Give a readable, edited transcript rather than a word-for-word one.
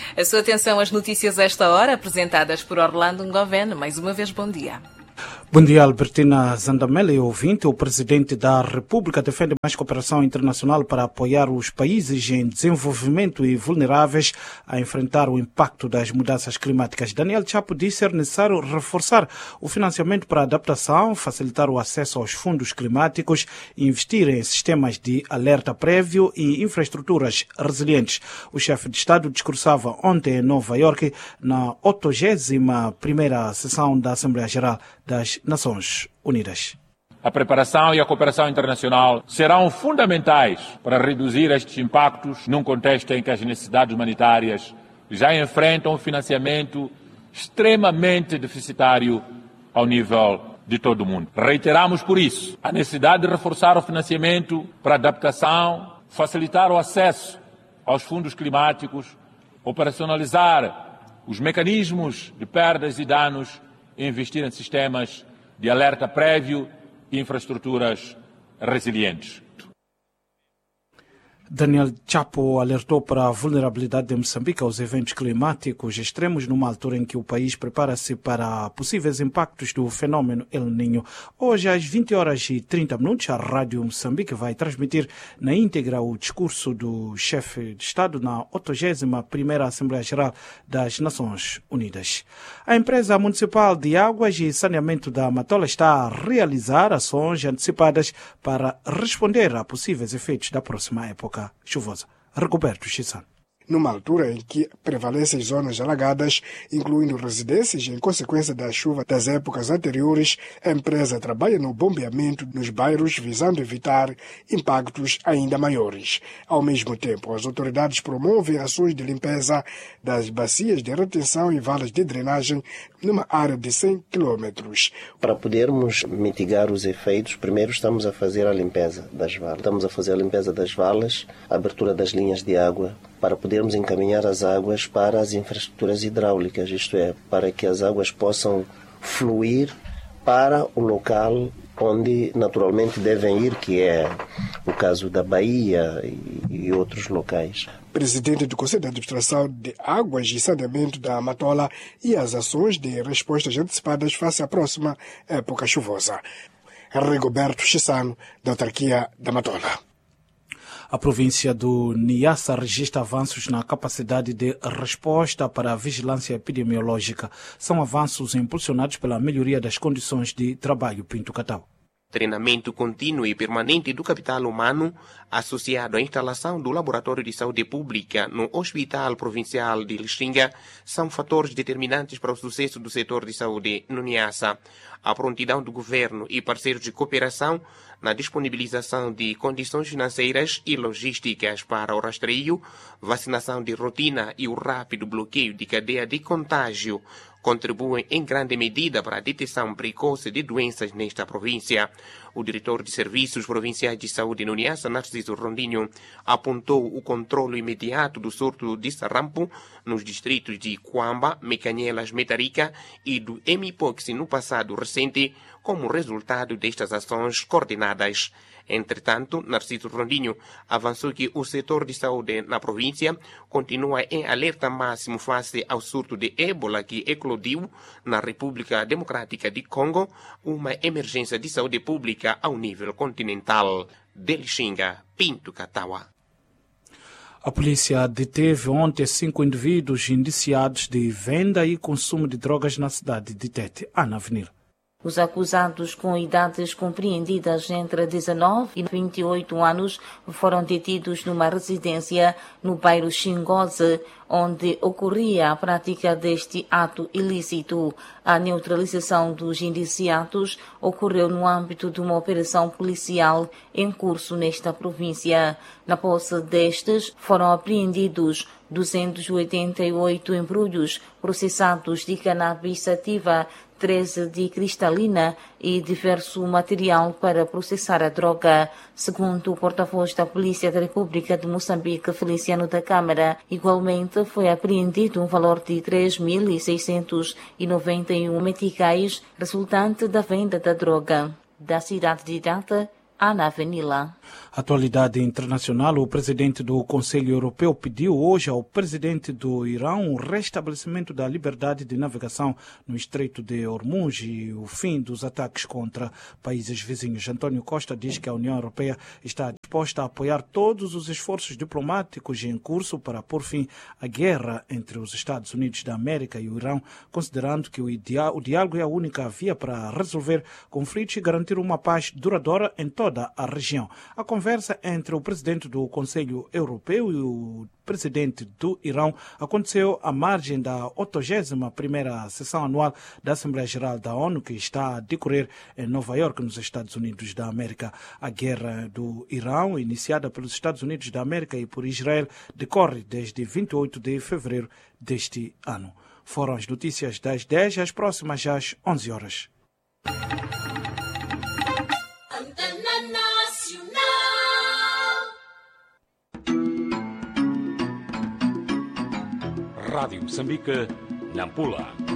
A sua atenção às notícias a esta hora, apresentadas por Orlando Ngoven. Mais uma vez, bom dia. Bom dia, Albertina Zandamela, ouvinte. O Presidente da República defende mais cooperação internacional para apoiar os países em desenvolvimento e vulneráveis a enfrentar o impacto das mudanças climáticas. Daniel Chapo disse ser necessário reforçar o financiamento para a adaptação, facilitar o acesso aos fundos climáticos e investir em sistemas de alerta prévio e infraestruturas resilientes. O chefe de Estado discursava ontem em Nova Iorque na 81ª sessão da Assembleia Geral das Nações Unidas. A preparação e a cooperação internacional serão fundamentais para reduzir estes impactos num contexto em que as necessidades humanitárias já enfrentam um financiamento extremamente deficitário ao nível de todo o mundo. Reiteramos, por isso, a necessidade de reforçar o financiamento para a adaptação, facilitar o acesso aos fundos climáticos, operacionalizar os mecanismos de perdas e danos e investir em sistemas de alerta prévio e infraestruturas resilientes. Daniel Chapo alertou para a vulnerabilidade de Moçambique aos eventos climáticos extremos numa altura em que o país prepara-se para possíveis impactos do fenômeno El Niño. Hoje, às 20h30, a Rádio Moçambique vai transmitir na íntegra o discurso do chefe de Estado na 81ª Assembleia Geral das Nações Unidas. A empresa municipal de águas e saneamento da Matola está a realizar ações antecipadas para responder a possíveis efeitos da próxima época chuvosa. Roberto Chisano. Numa altura em que prevalecem zonas alagadas, incluindo residências em consequência da chuva das épocas anteriores, a empresa trabalha no bombeamento nos bairros visando evitar impactos ainda maiores. Ao mesmo tempo, as autoridades promovem ações de limpeza das bacias de retenção e valas de drenagem numa área de 100 quilômetros. Para podermos mitigar os efeitos, primeiro estamos a fazer a limpeza das valas. Estamos a fazer a limpeza das valas, a abertura das linhas de água, para podermos encaminhar as águas para as infraestruturas hidráulicas, isto é, para que as águas possam fluir para o local onde naturalmente devem ir, que é o caso da Bahia e outros locais. Presidente do Conselho de Administração de Águas e Saneamento da Matola e as ações de respostas antecipadas face à próxima época chuvosa. Rigoberto Chissano, da autarquia da Matola. A província do Niassa registra avanços na capacidade de resposta para a vigilância epidemiológica. São avanços impulsionados pela melhoria das condições de trabalho. Pinto Catau. Treinamento contínuo e permanente do capital humano associado à instalação do Laboratório de Saúde Pública no Hospital Provincial de Lixinga são fatores determinantes para o sucesso do setor de saúde no Niassa. A prontidão do governo e parceiros de cooperação na disponibilização de condições financeiras e logísticas para o rastreio, vacinação de rotina e o rápido bloqueio de cadeia de contágio contribuem em grande medida para a detecção precoce de doenças nesta província. O diretor de Serviços Provinciais de Saúde no Niassa, Narciso Rondinho, apontou o controle imediato do surto de sarampo nos distritos de Cuamba, Mecanhelas, Metarica e do Mpox no passado recente, como resultado destas ações coordenadas. Entretanto, Narciso Rondinho avançou que o setor de saúde na província continua em alerta máximo face ao surto de ébola que eclodiu na República Democrática de Congo, uma emergência de saúde pública ao nível continental. De Lixinga, Pinto Catawa. A polícia deteve ontem 5 indivíduos indiciados de venda e consumo de drogas na cidade de Tete, Ana Avenida. Os acusados com idades compreendidas entre 19 e 28 anos foram detidos numa residência no bairro Xingose, onde ocorria a prática deste ato ilícito. A neutralização dos indiciados ocorreu no âmbito de uma operação policial em curso nesta província. Na posse destes foram apreendidos 288 embrulhos processados de cannabis sativa, 13 de cristalina e diverso material para processar a droga. Segundo o porta-voz da Polícia da República de Moçambique, Feliciano da Câmara, igualmente foi apreendido um valor de 3.691 meticais resultante da venda da droga. Da cidade de Data, Ana Avenila. Atualidade internacional, o presidente do Conselho Europeu pediu hoje ao presidente do Irão o restabelecimento da liberdade de navegação no Estreito de Hormuz e o fim dos ataques contra países vizinhos. António Costa diz que a União Europeia está disposta a apoiar todos os esforços diplomáticos em curso para pôr fim à guerra entre os Estados Unidos da América e o Irão, considerando que o diálogo é a única via para resolver conflitos e garantir uma paz duradoura em toda a região. A conversa entre o presidente do Conselho Europeu e o presidente do Irão aconteceu à margem da 81ª sessão anual da Assembleia Geral da ONU, que está a decorrer em Nova Iorque, nos Estados Unidos da América. A guerra do Irão, iniciada pelos Estados Unidos da América e por Israel, decorre desde 28 de fevereiro deste ano. Foram as notícias das 10 às próximas às 11 horas. Rádio Moçambique, Nampula.